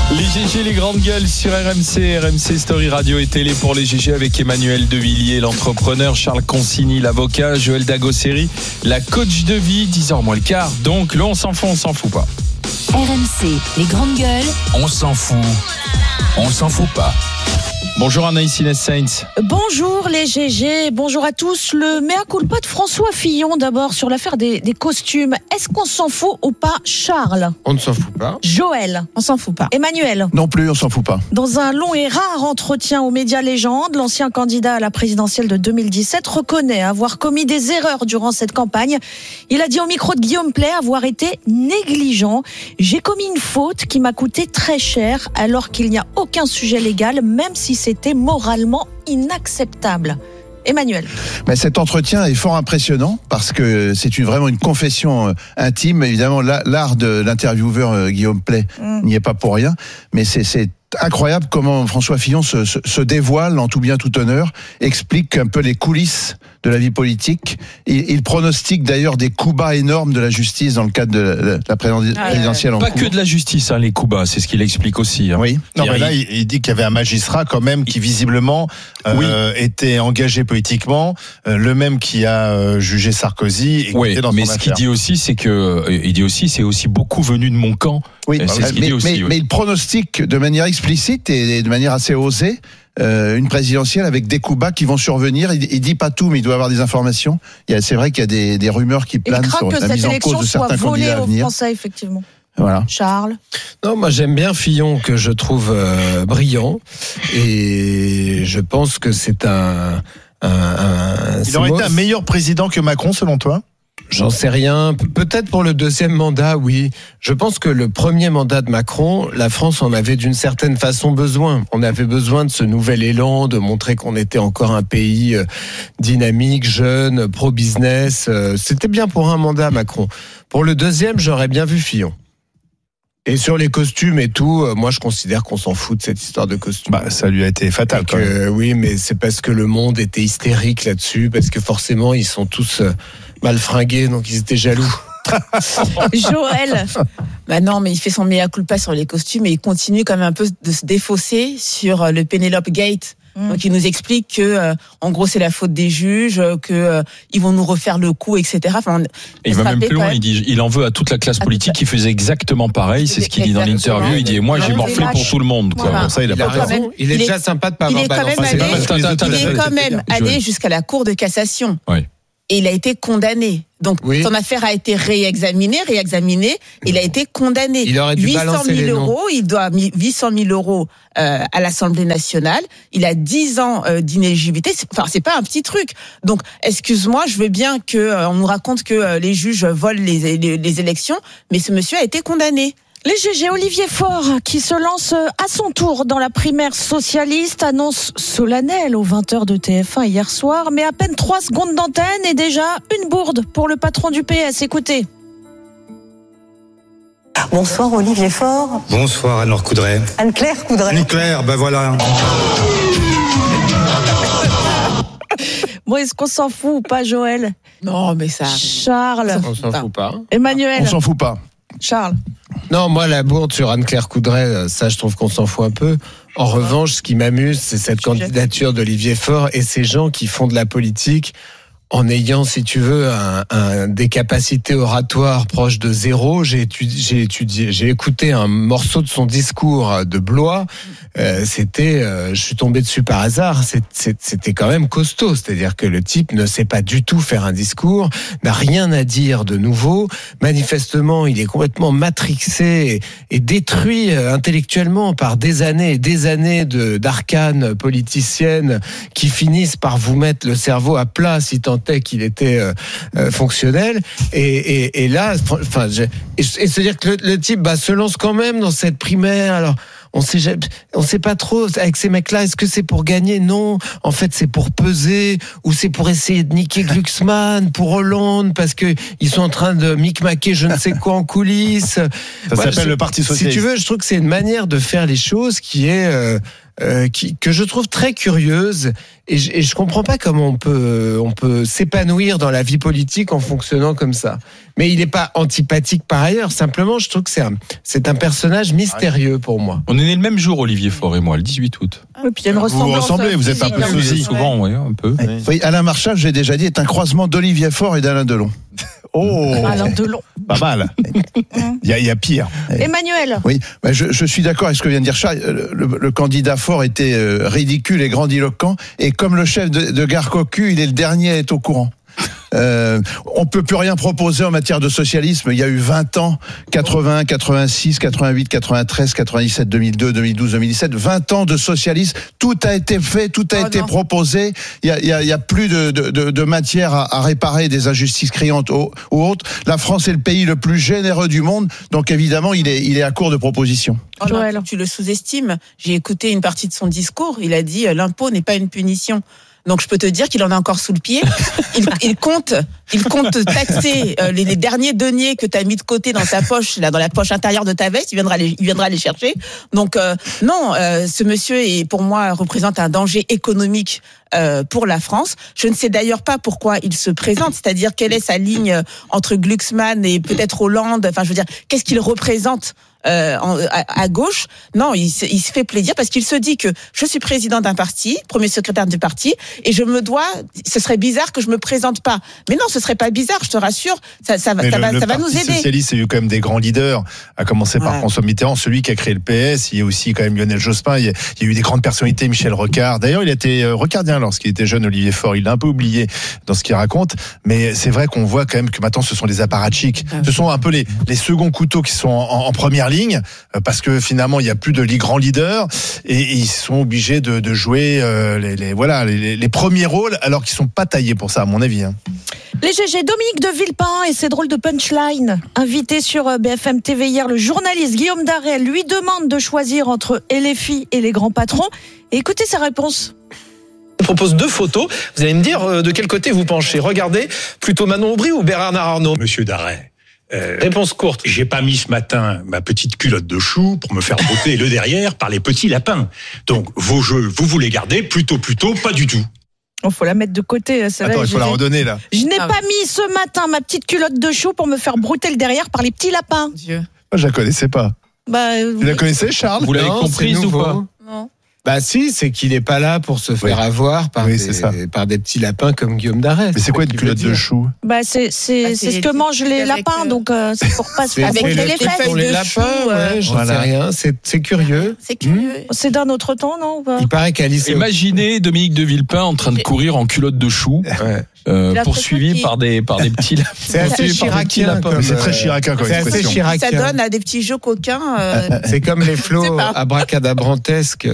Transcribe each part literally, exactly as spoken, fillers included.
Les G G, les grandes gueules sur R M C, R M C Story Radio et télé pour les G G avec Emmanuel Devilliers, l'entrepreneur, Charles Consigny, l'avocat, Joël Dagosseri, la coach de vie, dix heures moins le quart. Donc là, on s'en fout, on s'en fout pas. R M C, les grandes gueules. On s'en fout. On s'en fout pas. Bonjour Anaïs Inès Sainz. Bonjour les G G, bonjour à tous. Le mea culpa de François Fillon d'abord sur l'affaire des, des costumes. Est-ce qu'on s'en fout ou pas, Charles? On ne s'en fout pas. Joël? On s'en fout pas. Emmanuel? Non plus, on s'en fout pas. Dans un long et rare entretien aux médias légendes, l'ancien candidat à la présidentielle de deux mille dix-sept reconnaît avoir commis des erreurs durant cette campagne. Il a dit au micro de Guillaume Pley avoir été négligent. J'ai commis une faute qui m'a coûté très cher alors qu'il n'y a aucun sujet légal, même si c'était moralement inacceptable. Emmanuel. Mais cet entretien est fort impressionnant parce que c'est une, vraiment une confession intime. Évidemment, l'art de l'intervieweur euh, Guillaume Pley mm. n'y est pas pour rien, mais c'est, c'est incroyable comment François Fillon se, se, se dévoile en tout bien tout honneur, explique un peu les coulisses de la vie politique. Il, il pronostique d'ailleurs des coups bas énormes de la justice dans le cadre de la, la présidentielle. Ah, pas que de la justice, hein, les coups bas, c'est ce qu'il explique aussi. Hein. Oui. Non, mais là, il, il dit qu'il y avait un magistrat quand même qui visiblement euh, oui. était engagé politiquement, euh, le même qui a euh, jugé Sarkozy. Et oui, qui était dans mais son ce qu'il dit aussi, c'est que euh, il dit aussi, c'est aussi beaucoup venu de mon camp. Oui, c'est ce qu'il mais, dit aussi. Mais, oui. mais il pronostique de manière explicite et de manière assez osée euh, une présidentielle avec des coups bas qui vont survenir. Il, il dit pas tout, mais il doit avoir des informations. Il y a, c'est vrai qu'il y a des, des rumeurs qui planent sur la mise en cause de certains candidats à venir. Aux Français, effectivement. Voilà. Charles. Non, moi j'aime bien Fillon, que je trouve euh, brillant, et je pense que c'est un. un, un il aurait été un meilleur président que Macron, selon toi? J'en sais rien. Peut-être pour le deuxième mandat, oui. Je pense que le premier mandat de Macron, la France en avait d'une certaine façon besoin. On avait besoin de ce nouvel élan, de montrer qu'on était encore un pays dynamique, jeune, pro-business. C'était bien pour un mandat, Macron. Pour le deuxième, j'aurais bien vu Fillon. Et sur les costumes et tout, moi je considère qu'on s'en fout de cette histoire de costumes. Bah, ça lui a été fatal. Que, euh, oui, mais c'est parce que le monde était hystérique là-dessus, parce que forcément ils sont tous euh, mal fringués, donc ils étaient jaloux. Joël. Bah non, mais il fait son mea culpa sur les costumes et il continue quand même un peu de se défausser sur le Penelope Gate. Donc il nous explique que, euh, en gros, c'est la faute des juges, que euh, ils vont nous refaire le coup, et cetera. Enfin, il va même plus loin. Il dit, il en veut à toute la classe politique qui faisait exactement pareil. C'est ce qu'il dit dans l'interview. Il dit, moi, j'ai morflé pour tout le monde. Quoi. Voilà. Bon, ça, il a il pas a raison. Il est il déjà est, sympa de pas avoir balancé. Il est quand même allé jusqu'à la Cour de cassation. Oui. Et il a été condamné. Donc, oui. son affaire a été réexaminée, réexaminée. Il a été condamné. Il aurait dû huit cent mille euros. Il doit huit cent mille euros euh, à l'Assemblée nationale. Il a dix ans euh, d'inéligibilité. C'est, enfin, c'est pas un petit truc. Donc, excuse-moi, je veux bien que euh, on nous raconte que euh, les juges volent les, les, les élections, mais ce monsieur a été condamné. Les G G, Olivier Faure, qui se lance à son tour dans la primaire socialiste, annonce solennelle aux vingt heures de T F un hier soir, mais à peine trois secondes d'antenne et déjà une bourde pour le patron du P S. Écoutez. Bonsoir Olivier Faure. Bonsoir Anne-Laure Coudray. Anne-Claire Coudray. Anne-Claire, ben voilà. Bon, est-ce qu'on s'en fout ou pas, Joël? Non, mais ça... Charles. On s'en fout pas. Emmanuel. On s'en fout pas. Charles. Non, moi, la bourde sur Anne-Claire Coudray, ça, je trouve qu'on s'en fout un peu. En revanche, ce qui m'amuse, c'est cette candidature d'Olivier Faure et ces gens qui font de la politique en ayant, si tu veux, un, un, des capacités oratoires proches de zéro. J'ai étudié, j'ai étudié, j'ai écouté un morceau de son discours de Blois. Euh, c'était, euh, je suis tombé dessus par hasard. C'est, c'est, c'était quand même costaud. C'est-à-dire que le type ne sait pas du tout faire un discours, n'a rien à dire de nouveau. Manifestement, il est complètement matrixé et, et détruit intellectuellement par des années et des années de, d'arcanes politiciennes qui finissent par vous mettre le cerveau à plat si tant qu'il était euh, euh, fonctionnel et, et, et là enfin et, et c'est-à-dire que le, le type bah, se lance quand même dans cette primaire. Alors on sait on sait pas trop avec ces mecs-là, est-ce que c'est pour gagner? Non, en fait c'est pour peser, ou c'est pour essayer de niquer Glucksmann pour Hollande parce que ils sont en train de micmaquer je ne sais quoi en coulisses. Ça ouais, s'appelle je, le Parti socialiste. Si tu veux, je trouve que c'est une manière de faire les choses qui est euh, euh, qui, que je trouve très curieuse. Et je, et je comprends pas comment on peut, on peut s'épanouir dans la vie politique en fonctionnant comme ça. Mais il n'est pas antipathique par ailleurs. Simplement, je trouve que c'est un, c'est un personnage mystérieux pour moi. On est né le même jour, Olivier Faure et moi, le dix-huit août. Et puis il y a une Vous vous ressemblance ressemblez, vous êtes un peu physique, sosie. hein. Souvent, oui, un peu. Oui, Alain Marchal, j'ai déjà dit, est un croisement d'Olivier Faure et d'Alain Delon. Oh, Alain Delon. pas mal. Il y, a- il y a pire. Emmanuel. Oui, bah, je, je suis d'accord avec ce que vient de dire Charles. Le, le- le candidat Faure était euh, ridicule et grandiloquent, et comme le chef de, de gare cocu, il est le dernier à être au courant. Euh, on peut plus rien proposer en matière de socialisme. Il y a eu vingt ans, quatre-vingt-un, quatre-vingt-six, quatre-vingt-huit, quatre-vingt-treize, quatre-vingt-dix-sept, deux mille deux, deux mille douze, deux mille dix-sept, vingt ans de socialisme. Tout a été fait, tout a Oh été non. proposé. Il y a, il y a, il y a plus de, de, de, de matière à, à réparer des injustices criantes ou, ou autres. La France est le pays le plus généreux du monde, donc évidemment, il est, il est à court de propositions. Oh non, Joël. tu le sous-estimes. J'ai écouté une partie de son discours. Il a dit euh, l'impôt n'est pas une punition. Donc je peux te dire qu'il en a encore sous le pied. Il, il compte, il compte taxer euh, les, les derniers deniers que tu as mis de côté dans ta poche, là, dans la poche intérieure de ta veste. Il viendra les, il viendra les chercher. Donc euh, non, euh, ce monsieur est pour moi représente un danger économique euh, pour la France. Je ne sais d'ailleurs pas pourquoi il se présente, c'est-à-dire quelle est sa ligne entre Glucksmann et peut-être Hollande. Enfin, je veux dire, qu'est-ce qu'il représente? Euh, en, à, à gauche, non, il se, il se fait plaisir parce qu'il se dit que je suis président d'un parti, premier secrétaire du parti, et je me dois. Ce serait bizarre que je me présente pas. Mais non, ce serait pas bizarre, je te rassure. Ça, ça, va, Mais Eh ça le, va, le ça va nous Parti aider. socialiste, il y a eu quand même des grands leaders, à commencer par Ouais. François Mitterrand, celui qui a créé le P S. Il y a aussi quand même Lionel Jospin. Il y a, il y a eu des grandes personnalités, Michel Rocard. D'ailleurs, il a été euh, rocardien lorsqu'il était jeune, Olivier Faure. Il l'a un peu oublié dans ce qu'il raconte. Mais c'est vrai qu'on voit quand même que maintenant, ce sont les apparatchiks. Ah. Ce sont un peu les, les seconds couteaux qui sont en, en première ligne, euh, parce que finalement, il n'y a plus de li- grands leaders et, et ils sont obligés de, de jouer euh, les, les, voilà, les, les premiers rôles, alors qu'ils ne sont pas taillés pour ça, à mon avis. Hein. Les G G, Dominique de Villepin et ses drôles de punchline. Invité sur B F M T V hier, le journaliste Guillaume Darel lui demande de choisir entre L F I et les grands patrons. Et écoutez sa réponse. Je vous propose deux photos. Vous allez me dire euh, de quel côté vous penchez. Regardez, plutôt Manon Aubry ou Bernard Arnault. Monsieur Darret, euh, Réponse courte. j'ai pas mis ce matin ma petite culotte de chou pour me faire botter le derrière par les petits lapins. Donc, vos jeux, vous vous les gardez plutôt, plutôt, pas du tout. Il faut la mettre de côté. Celle-là, Attends, il G faut la G. redonner, là. Je n'ai Ah pas mis ce matin ma petite culotte de chou pour me faire brouter le derrière par les petits lapins. Dieu. Moi, je la connaissais pas. Bah, euh, Tu la connaissais, Charles? Vous l'avez Non, comprise c'est ou nouveau. pas? Non. Bah si, c'est qu'il est pas là pour se faire Oui. avoir par, Oui, des, c'est ça. par des petits lapins comme Guillaume Darès. Mais c'est quoi une qu'il veut culotte de dire. chou? bah c'est c'est Ah, c'est c'est ce les que mangent les avec, lapins, euh, donc euh, c'est pour pas se C'est faire Avec pour botter les les feuilles fesses. pour les de lapins, chou, euh, ouais, j'en voilà. sais rien. C'est, c'est curieux. C'est curieux. C'est d'un autre temps, non ou pas? Il paraît qu'Alice. Imaginez Dominique de Villepin en train de courir en culotte de chou, Ouais. euh, J'ai l'impression poursuivi qu'il- par des, par des petits lapins. C'est assez Poursuivi par des petits chiracien lapins. comme. C'est très euh, chiracien comme C'est assez expression. Ça chiracien. donne à des petits jeux coquins. euh, C'est comme les Je flots sais pas. abracadabrantesques.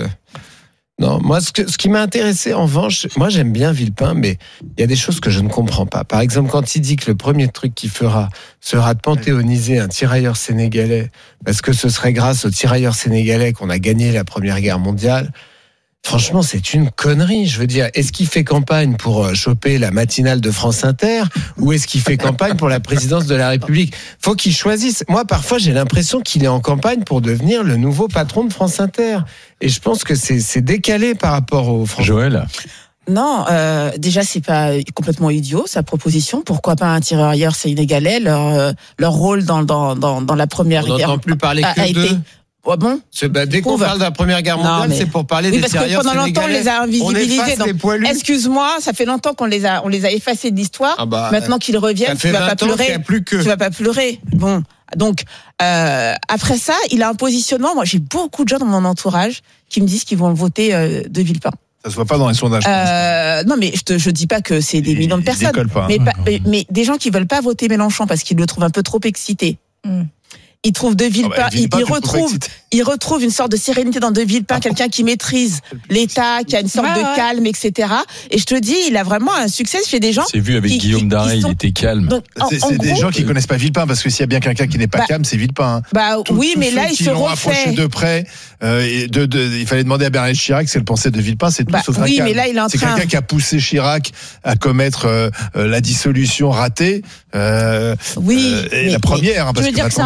Non, moi, ce, que, ce qui m'a intéressé, en revanche, moi, j'aime bien Villepin, mais il y a des choses que je ne comprends pas. Par exemple, quand il dit que le premier truc qu'il fera sera de panthéoniser un tirailleur sénégalais, parce que ce serait grâce au tirailleur sénégalais qu'on a gagné la Première Guerre mondiale. Franchement, c'est une connerie. Je veux dire, est-ce qu'il fait campagne pour choper la matinale de France Inter ou est-ce qu'il fait campagne pour la présidence de la République? Faut qu'il choisisse. Moi, parfois, j'ai l'impression qu'il est en campagne pour devenir le nouveau patron de France Inter. Et je pense que c'est, c'est décalé par rapport aux Français. Joël. Non, euh, déjà c'est pas complètement idiot sa proposition. Pourquoi pas un tirailleur sénégalais? Leur euh, leur rôle dans dans dans, dans la première On guerre n'entend plus parler a, que a été. d'eux. Ouais, bon. Ce- bah, dès qu'on Prouve. parle de la Première Guerre Non, mondiale, mais- c'est pour parler Oui, des parce que tirailleurs pendant longtemps on sénégalais. les a On invisibilisés. efface Donc, les poilus. excuse-moi, ça fait longtemps qu'on les a on les a effacés de l'histoire. Ah bah, Maintenant qu'ils ça reviennent, fait tu vas vingt pas ans qu'il n'y pleurer. a plus que. Tu vas pas pleurer. Bon, donc euh, après ça, il a un positionnement. Moi, j'ai beaucoup de gens dans mon entourage qui me disent qu'ils vont voter euh, de Villepin. Ça se voit pas dans les sondages. Euh, non, mais je te, je dis pas que c'est des Il- millions de il personnes, décolle pas. mais, pas- mais, mais des gens qui veulent pas voter Mélenchon parce qu'ils le trouvent un peu trop excité. Mm. Ils trouvent De Villepin, Ah bah, ils, Villepin, ils tu le trouves retrouvent, excité. ils retrouvent une sorte de sérénité dans De Villepin, quelqu'un qui maîtrise l'État, qui a une sorte Ouais, de ouais. calme, et cetera. Et je te dis, il a vraiment un succès chez des gens. C'est vu avec qui- Guillaume qui- Darel, qui sont- il était calme. Donc, en, C'est, en c'est des gros, gens qui connaissent pas Villepin, parce que s'il y a bien quelqu'un qui n'est pas Bah, calme, c'est Villepin. hein. bah Tous- oui, tous mais là, ceux il qui se l'ont approché refait. de près, euh, et de, de, il fallait demander à Bernard Chirac ce qu'elle pensait de Villepin, c'est tout Bah, sauf un oui, calme. mais là, il est en C'est train- quelqu'un qui a poussé Chirac à commettre euh, euh, la dissolution ratée. Euh, Oui, euh, et mais- la première, hein, Tu parce veux dire que c'est maintenant, un on a eu deux Mélenchon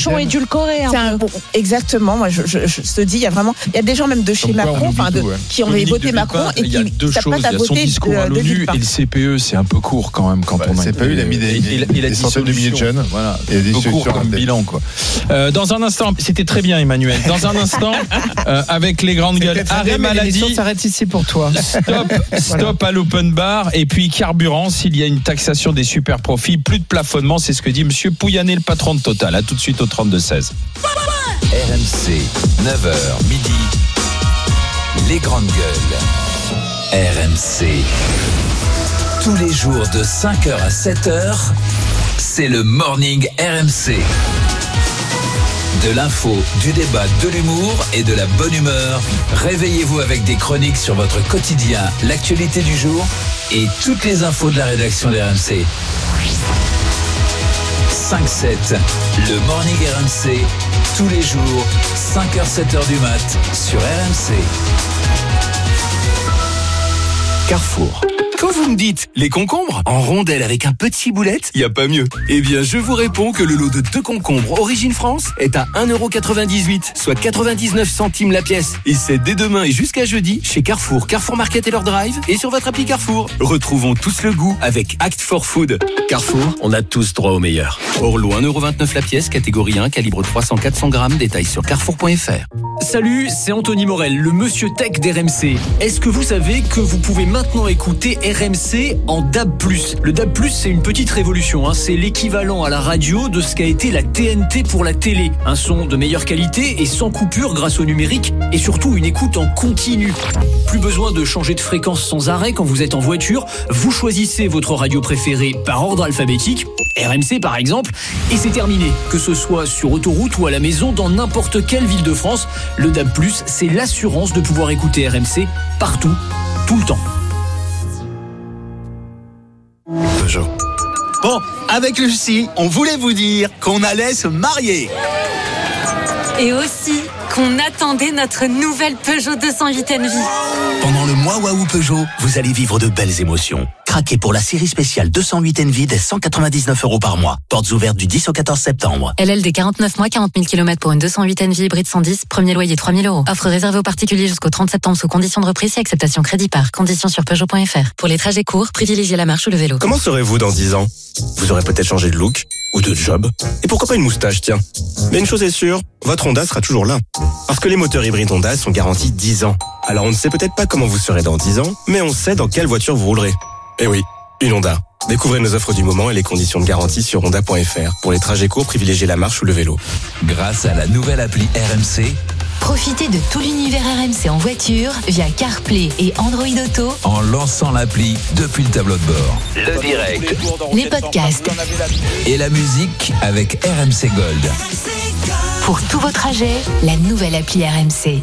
bouchon édulcoré. C'est un, bon, exactement. Moi, je, je, je te dis, il y a vraiment, il y a des gens même de chez Comme quoi, Macron, on enfin, de, tout, ouais. qui ont Dominique voté de Macron Villepin, et il y a qui deux choses. s'apprêtent à Il y a son voter discours de, à de l'ONU Villepin. et le C P E, c'est un peu court quand même quand Bah, on a. le C P E, il a mis des, il, il, il a des dit centaines de milliers de jeunes. Voilà. Et des Un peu court solutions comme rapides. bilan, quoi. Euh, dans un instant, c'était très bien, Emmanuel. Dans un instant, euh, avec les grandes gueules, arrêt maladie. s'arrête ici pour toi. Stop, stop à l'open bar. Et puis carburant, s'il y a une taxation des super profits, plus de plafonnement, c'est ce que dit Monsieur Pouyanné, le patron de Total. À tout de suite au trente-deux seize. R M C, neuf heures midi. Les grandes gueules. R M C. Tous les jours de cinq heures à sept heures, c'est le Morning R M C. De l'info, du débat, de l'humour et de la bonne humeur. Réveillez-vous avec des chroniques sur votre quotidien, l'actualité du jour et toutes les infos de la rédaction d'R M C. cinq sept, le Morning R M C, tous les jours, cinq heures sept heures du mat, sur R M C. Carrefour. Quand vous me dites les concombres en rondelles avec un petit boulette, y a pas mieux. Eh bien, je vous réponds que le lot de deux concombres Origine France est à un euro quatre-vingt-dix-huit, soit quatre-vingt-dix-neuf centimes la pièce. Et c'est dès demain et jusqu'à jeudi chez Carrefour, Carrefour Market et leur drive et sur votre appli Carrefour. Retrouvons tous le goût avec Act for Food. Carrefour, on a tous droit au meilleur. Orlo un euro vingt-neuf la pièce, catégorie un, calibre trois cents à quatre cents grammes, détails sur carrefour point f r. Salut, c'est Anthony Morel, le monsieur tech d'R M C. Est-ce que vous savez que vous pouvez maintenant écouter R M C en D A B plus? Le D A B plus, c'est une petite révolution, hein. C'est l'équivalent à la radio de ce qu'a été la T N T pour la télé. Un son de meilleure qualité et sans coupure grâce au numérique et surtout une écoute en continu. Plus besoin de changer de fréquence sans arrêt quand vous êtes en voiture. Vous choisissez votre radio préférée par ordre alphabétique, R M C par exemple, et c'est terminé. Que ce soit sur autoroute ou à la maison, dans n'importe quelle ville de France, le D A B plus, c'est l'assurance de pouvoir écouter R M C partout, tout le temps. Peugeot. Bon, avec Lucie, on voulait vous dire qu'on allait se marier. Et aussi qu'on attendait notre nouvelle Peugeot deux cent huit N V. Pendant le mois Waouh Peugeot, vous allez vivre de belles émotions. Craquez pour la série spéciale deux cent huit N V dès cent quatre-vingt-dix-neuf euros par mois. Portes ouvertes du dix au quatorze septembre. L L D quarante-neuf mois, quarante mille kilomètres pour une deux cent huit N V hybride cent dix, premier loyer trois mille euros. Offre réservée aux particuliers jusqu'au trente septembre sous conditions de reprise et acceptation crédit par. Conditions sur Peugeot point f r. Pour les trajets courts, privilégiez la marche ou le vélo. Comment serez-vous dans dix ans? Vous aurez peut-être changé de look ou de job. Et pourquoi pas une moustache, tiens. Mais une chose est sûre, votre Honda sera toujours là. Parce que les moteurs hybrides Honda sont garantis dix ans. Alors on ne sait peut-être pas comment vous serez dans dix ans, mais on sait dans quelle voiture vous roulerez. Eh oui, une Honda. Découvrez nos offres du moment et les conditions de garantie sur honda point f r. Pour les trajets courts, privilégiez la marche ou le vélo. Grâce à la nouvelle appli R M C, profitez de tout l'univers R M C en voiture via CarPlay et Android Auto en lançant l'appli depuis le tableau de bord. Le direct, les podcasts et la musique avec R M C Gold. Pour tous vos trajets, la nouvelle appli R M C.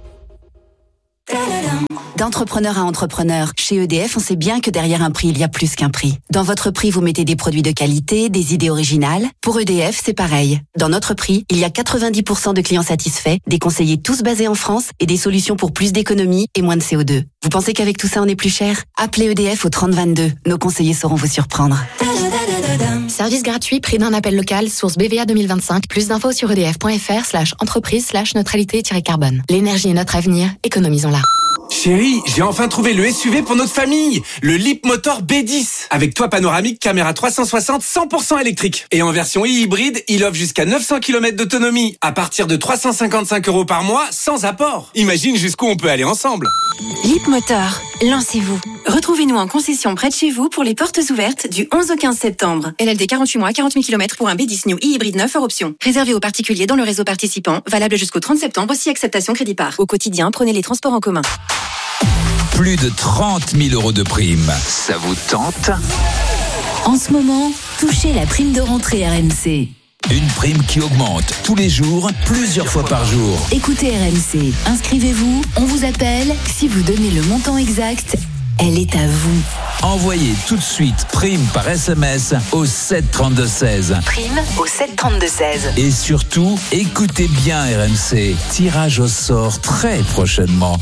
D'entrepreneur à entrepreneur, chez E D F, on sait bien que derrière un prix, il y a plus qu'un prix. Dans votre prix, vous mettez des produits de qualité, des idées originales. Pour E D F, c'est pareil. Dans notre prix, il y a quatre-vingt-dix pour cent de clients satisfaits, des conseillers tous basés en France et des solutions pour plus d'économie et moins de C O deux. Vous pensez qu'avec tout ça, on est plus cher? Appelez E D F au trente vingt-deux. Nos conseillers sauront vous surprendre. Service gratuit, prix d'un appel local, source B V A deux mille vingt-cinq. Plus d'infos sur edf.fr slash entreprise slash neutralité-carbone. L'énergie est notre avenir, économisons-la. Chérie, j'ai enfin trouvé le S U V pour notre famille, le Leapmotor B dix. Avec toit panoramique, caméra trois cent soixante, cent pour cent électrique. Et en version hybride, il offre jusqu'à neuf cents kilomètres d'autonomie, à partir de trois cent cinquante-cinq euros par mois, sans apport. Imagine jusqu'où on peut aller ensemble. Leapmotor, lancez-vous. Retrouvez-nous en concession près de chez vous pour les portes ouvertes du onze au quinze septembre. L L D quarante-huit mois, quarante mille kilomètres pour un B dix New e-hybride neuf hors option. Réservé aux particuliers dans le réseau participant, valable jusqu'au trente septembre, aussi acceptation crédit par. Au quotidien, prenez les transports en commun. Plus de trente mille euros de prime. Ça vous tente? En ce moment, touchez la prime de rentrée R M C. Une prime qui augmente tous les jours, plusieurs fois par jour. Écoutez R M C, inscrivez-vous, on vous appelle. Si vous donnez le montant exact, elle est à vous. Envoyez tout de suite prime par S M S au sept trente-deux seize. Prime au sept trente-deux seize. Et surtout, écoutez bien R M C. Tirage au sort très prochainement.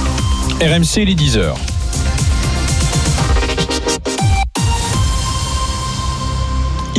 R M C, les dix heures.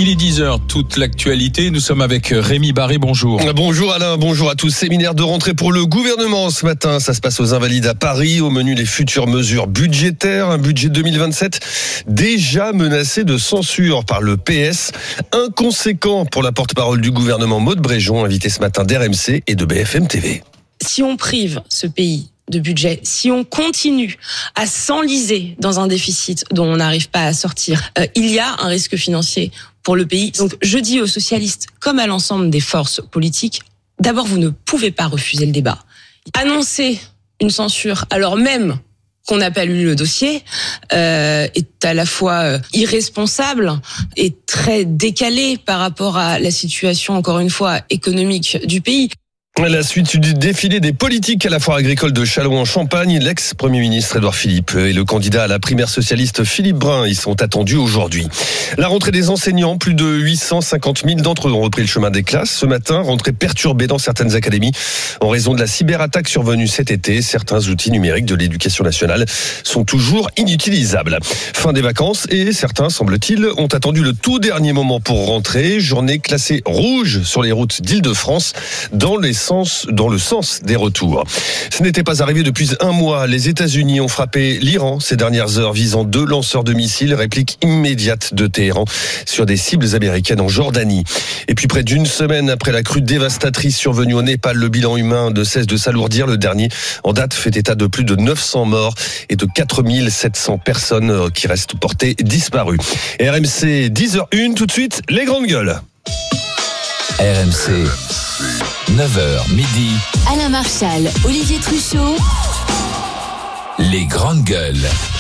Il est dix heures, toute l'actualité. Nous sommes avec Rémi Barré, bonjour. Bonjour Alain, bonjour à tous. Séminaire de rentrée pour le gouvernement ce matin. Ça se passe aux Invalides à Paris. Au menu, les futures mesures budgétaires. Un budget deux mille vingt-sept déjà menacé de censure par le P S. Inconséquent pour la porte-parole du gouvernement, Maud Bréjon, invité ce matin d'R M C et de B F M T V. Si on prive ce pays de budget, si on continue à s'enliser dans un déficit dont on n'arrive pas à sortir, euh, il y a un risque financier pour le pays. Donc je dis aux socialistes, comme à l'ensemble des forces politiques, d'abord vous ne pouvez pas refuser le débat. Annoncer une censure alors même qu'on n'a pas lu le dossier euh, est à la fois euh, irresponsable et très décalé par rapport à la situation, encore une fois, économique du pays. La suite du défilé des politiques à la foire agricole de Châlons-en-Champagne, l'ex-premier ministre Édouard Philippe et le candidat à la primaire socialiste Philippe Brun y sont attendus aujourd'hui. La rentrée des enseignants, plus de huit cent cinquante mille d'entre eux ont repris le chemin des classes ce matin, rentrée perturbée dans certaines académies en raison de la cyberattaque survenue cet été. Certains outils numériques de l'éducation nationale sont toujours inutilisables. Fin des vacances et certains, semble-t-il, ont attendu le tout dernier moment pour rentrer. Journée classée rouge sur les routes d'Île-de-France dans les Sens, dans le sens des retours. Ce n'était pas arrivé depuis un mois. Les États-Unis ont frappé l'Iran ces dernières heures, visant deux lanceurs de missiles. Réplique immédiate de Téhéran sur des cibles américaines en Jordanie. Et puis près d'une semaine après la crue dévastatrice survenue au Népal, le bilan humain ne cesse de s'alourdir. Le dernier en date fait état de plus de neuf cents morts et de quatre mille sept cents personnes qui restent portées disparues. R M C dix heures une, tout de suite, les grandes gueules. R M C, neuf heures midi. Alain Marchal, Olivier Truchot. Les grandes gueules.